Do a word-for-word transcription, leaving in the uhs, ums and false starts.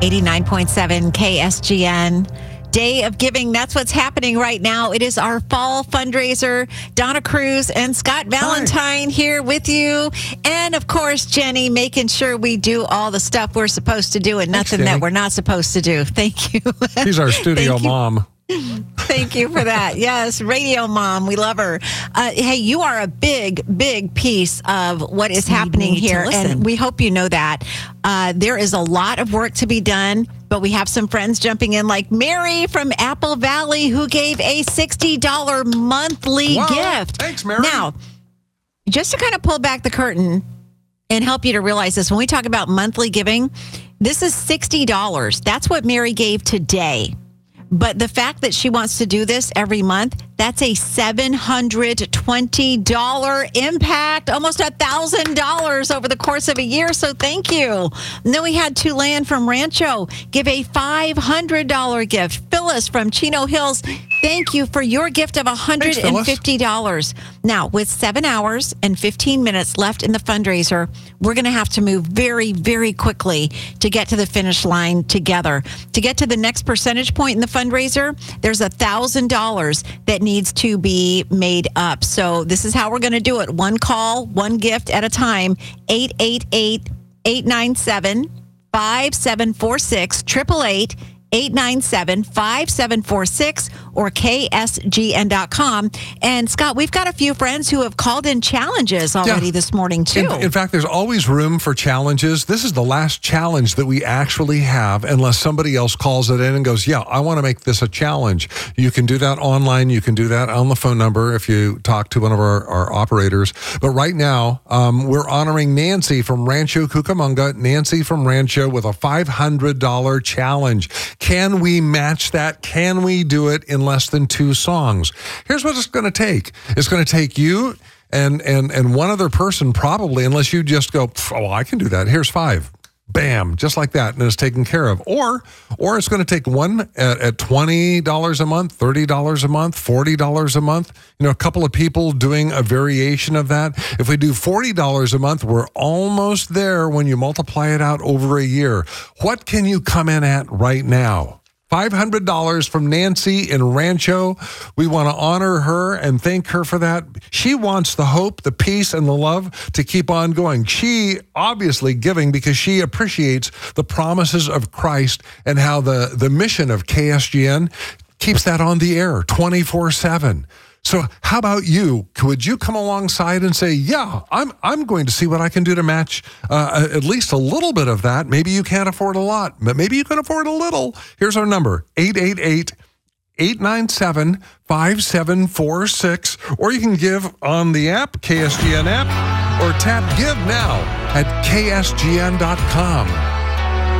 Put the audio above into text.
eighty-nine point seven K S G N. Day of Giving. That's what's happening right now. It is our fall fundraiser. Donna Cruz and Scott Valentine Hi. Here with you. And, of course, Jenny, making sure we do all the stuff we're supposed to do and nothing Thanks, that we're not supposed to do. Thank you. She's our studio mom. Thank you for that. Yes, radio mom. We love her. Uh, hey, you are a big, big piece of what is You happening need to here, listen. and we hope you know that. Uh, there is a lot of work to be done, but we have some friends jumping in, like Mary from Apple Valley, who gave a sixty dollars monthly Wow. gift. Thanks, Mary. Now, just to kind of pull back the curtain and help you to realize this, when we talk about monthly giving, this is sixty dollars. That's what Mary gave today. But the fact that she wants to do this every month, that's a seven hundred twenty dollars impact, almost one thousand dollars over the course of a year. So thank you. And then we had Tulane from Rancho give a five hundred dollars gift. Phyllis from Chino Hills, thank you for your gift of one hundred fifty dollars. Thanks, now, with seven hours and fifteen minutes left in the fundraiser, we're going to have to move very, very quickly to get to the finish line together. To get to the next percentage point in the fundraiser, there's one thousand dollars that needs to be made up. So this is how we're going to do it. One call, one gift at a time. eight eight eight, eight nine seven, five seven four six, eight eight eight, eight nine seven, five seven four six, or K S G N dot com. And Scott, we've got a few friends who have called in challenges already Yeah. this morning, too. In, in fact, there's always room for challenges. This is the last challenge that we actually have, unless somebody else calls it in and goes, yeah, I want to make this a challenge. You can do that online. You can do that on the phone number if you talk to one of our, our operators. But right now, um, we're honoring Nancy from Rancho Cucamonga, Nancy from Rancho, with a five hundred dollars challenge. Can we match that? Can we do it in less than two songs? Here's what it's going to take. It's going to take you and and and one other person probably, unless you just go, oh, I can do that. Here's five. Bam, just like that, and it's taken care of. Or or it's going to take one at, at twenty dollars a month, thirty dollars a month, forty dollars a month. You know, a couple of people doing a variation of that. If we do forty dollars a month, we're almost there when you multiply it out over a year. What can you come in at right now? five hundred dollars from Nancy in Rancho. We want to honor her and thank her for that. She wants the hope, the peace, and the love to keep on going. She obviously giving because she appreciates the promises of Christ and how the, the mission of K S G N keeps that on the air twenty-four seven. So how about you? Could you come alongside and say, yeah, I'm I'm going to see what I can do to match uh, at least a little bit of that. Maybe you can't afford a lot, but maybe you can afford a little. Here's our number, eight eight eight, eight nine seven, five seven four six. Or you can give on the app, K S G N app, or tap Give Now at K S G N dot com.